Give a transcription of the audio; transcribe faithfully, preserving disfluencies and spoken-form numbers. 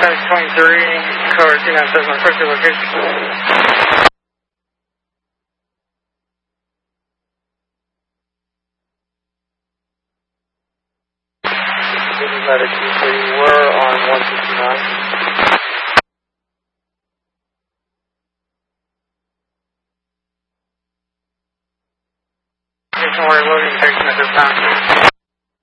Dispatch twenty-three, cover two nine seven, approach your location. This is Medic two, so you were on one sixty-nine. Station wire loading station at this time.